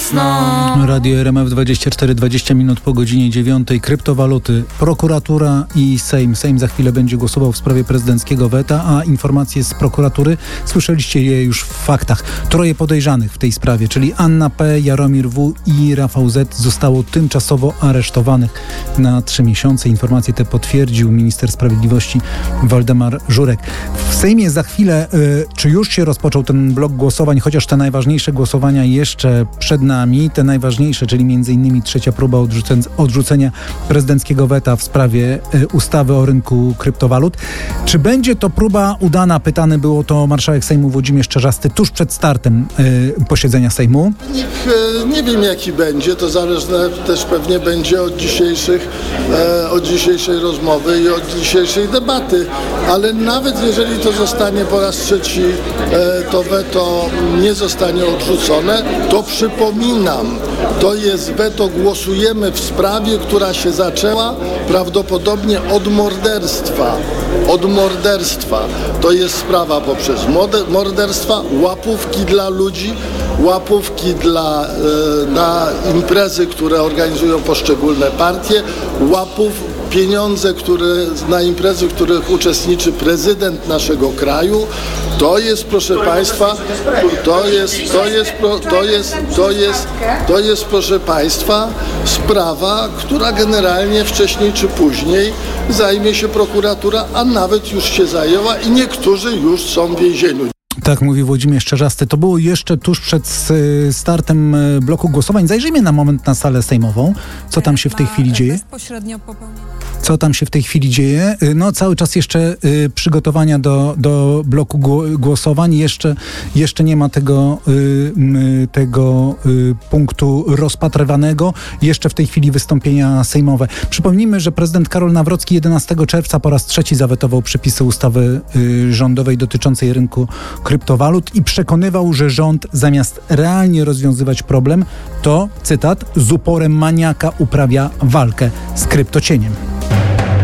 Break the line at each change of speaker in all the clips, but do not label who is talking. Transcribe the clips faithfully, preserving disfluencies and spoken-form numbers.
jasno.
Radio R M F dwadzieścia cztery, dwadzieścia minut po godzinie dziewiątej. Kryptowaluty, prokuratura i Sejm. Sejm za chwilę będzie głosował w sprawie prezydenckiego weta, a informacje z prokuratury słyszeliście je już w faktach. Troje podejrzanych w tej sprawie, czyli Anna P., Jaromir W. i Rafał Z. zostało tymczasowo aresztowanych na trzy miesiące. Informacje te potwierdził minister sprawiedliwości Waldemar Żurek. W Sejmie za chwilę, y, czy już się rozpoczął ten blok głosowań, chociaż te najważniejsze głosowania jeszcze przed nami, te najważniejsze, czyli między innymi trzecia próba odrzucen- odrzucenia prezydenckiego weta w sprawie y, ustawy o rynku kryptowalut. Czy będzie to próba udana? Pytany było to marszałek Sejmu Włodzimierz Czarzasty tuż przed startem y, posiedzenia Sejmu.
Nie, nie wiem, jaki będzie, to zależne też pewnie będzie od dzisiejszych, e, od dzisiejszej rozmowy i od dzisiejszej debaty, ale nawet jeżeli to zostanie po raz trzeci, e, to weto nie zostanie odrzucone, to przypominam, to jest weto, głosujemy w sprawie, która się zaczęła prawdopodobnie od morderstwa. Od morderstwa. To jest sprawa poprzez morderstwa, łapówki dla ludzi, łapówki dla, e, na imprezy, które organizują poszczególne partie, łapów, pieniądze, które, na imprezy, w których uczestniczy prezydent naszego kraju. To jest, proszę Państwa, to jest, to jest, to jest, to jest, to jest, proszę Państwa, sprawa, która generalnie wcześniej czy później zajmie się prokuratura, a nawet już się zajęła i niektórzy już są w więzieniu.
Tak mówi Włodzimierz Czarzasty. To było jeszcze tuż przed startem bloku głosowań. Zajrzyjmy na moment na salę sejmową. Co tam się w tej chwili dzieje?
Bezpośrednio popełnienie.
Co tam się w tej chwili dzieje? No cały czas jeszcze y, przygotowania do, do bloku gło- głosowań. Jeszcze, jeszcze nie ma tego, y, y, tego y, punktu rozpatrywanego. Jeszcze w tej chwili wystąpienia sejmowe. Przypomnijmy, że prezydent Karol Nawrocki jedenastego czerwca po raz trzeci zawetował przepisy ustawy y, rządowej dotyczącej rynku kryptowalut i przekonywał, że rząd zamiast realnie rozwiązywać problem, to, cytat, z uporem maniaka uprawia walkę z kryptocieniem.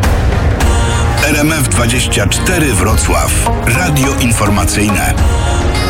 R M F dwadzieścia cztery Wrocław. Radio informacyjne.